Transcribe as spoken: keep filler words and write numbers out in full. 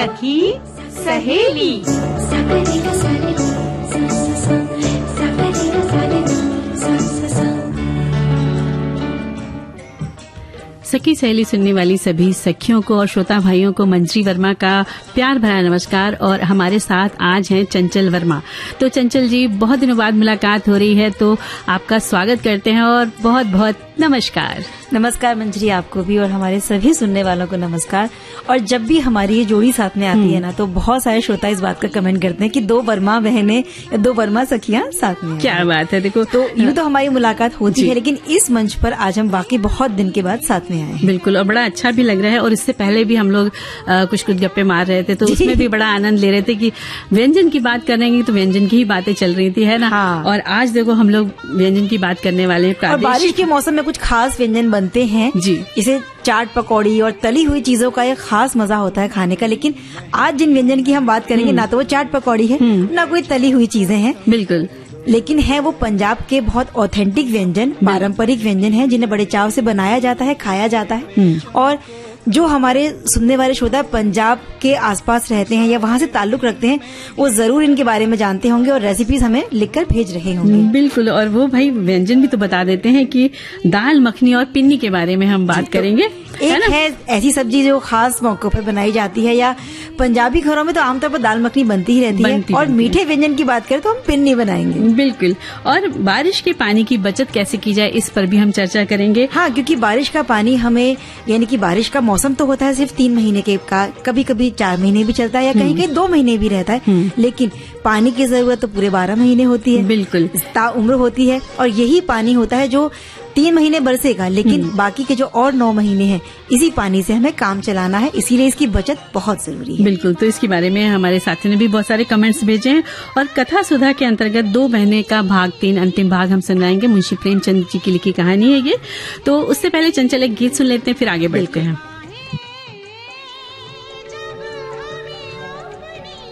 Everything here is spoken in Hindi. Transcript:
सखी सहेली। सखी सहेली सुनने वाली सभी सखियों को और श्रोता भाइयों को मंजरी वर्मा का प्यार भरा नमस्कार। और हमारे साथ आज हैं चंचल वर्मा। तो चंचल जी, बहुत दिनों बाद मुलाकात हो रही है, तो आपका स्वागत करते हैं और बहुत बहुत नमस्कार। नमस्कार मंजरी, आपको भी और हमारे सभी सुनने वालों को नमस्कार। और जब भी हमारी ये जोड़ी साथ में आती है ना, तो बहुत सारे श्रोता इस बात का कमेंट करते हैं कि दो वर्मा बहनें या दो वर्मा सखियां साथ में। क्या बात है। देखो, तो यूं तो हमारी मुलाकात होती है, लेकिन इस मंच पर आज हम वाकई बहुत दिन के बाद साथ में आए हैं। बिल्कुल, और बड़ा अच्छा भी लग रहा है। और इससे पहले भी हम लोग कुछ कुछ गप्पे मार रहे थे, तो उसमें भी बड़ा आनंद ले रहे थे कि व्यंजन की बात करेंगे तो व्यंजन की ही बातें चल रही थी, है ना। हाँ। और आज देखो हम लोग व्यंजन की बात करने वाले हैं। और बारिश के मौसम में कुछ खास व्यंजन बनते हैं जी। इसे चाट पकौड़ी और तली हुई चीजों का एक खास मजा होता है खाने का। लेकिन आज जिन व्यंजन की हम बात करेंगे, ना तो वो चाट पकौड़ी है, ना कोई तली हुई चीजें हैं। बिल्कुल। लेकिन है वो पंजाब के बहुत ऑथेंटिक व्यंजन, पारंपरिक व्यंजन है, जिन्हें बड़े चाव से बनाया जाता है, खाया जाता है। और जो हमारे सुनने वाले श्रोता पंजाब के आसपास रहते हैं या वहाँ से ताल्लुक रखते हैं, वो जरूर इनके बारे में जानते होंगे और रेसिपीज हमें लिखकर भेज रहे होंगे। बिल्कुल। और वो भाई व्यंजन भी तो बता देते हैं कि दाल मखनी और पिन्नी के बारे में हम बात करेंगे। एक है, है ऐसी सब्जी जो खास मौकों पर बनाई जाती है, या पंजाबी घरों में तो आमतौर पर दाल मखनी बनती ही रहती बनती है। और मीठे व्यंजन की बात करें तो हम पिन्नी बनाएंगे। बिल्कुल। और बारिश के पानी की बचत कैसे की जाए, इस पर भी हम चर्चा करेंगे। हाँ, क्योंकि बारिश का पानी हमें, यानी कि बारिश का मौसम तो होता है सिर्फ तीन महीने के का, कभी कभी चार महीने भी चलता है या कहीं कहीं दो महीने भी रहता है, लेकिन पानी की जरूरत तो पूरे बारह महीने होती है। बिल्कुल, ताउम्र होती है। और यही पानी होता है जो तीन महीने बरसेगा, लेकिन बाकी के जो और नौ महीने हैं, इसी पानी से हमें काम चलाना है, इसीलिए इसकी बचत बहुत जरूरी है। बिल्कुल। तो इसके बारे में हमारे साथियों ने भी बहुत सारे कमेंट्स भेजे हैं। और कथा सुधा के अंतर्गत दो महीने का भाग तीन, अंतिम भाग हम सुनाएंगे। मुंशी प्रेमचंद जी की लिखी कहानी है ये। तो उससे पहले चंचल एक गीत सुन लेते हैं, फिर आगे बढ़ते हैं।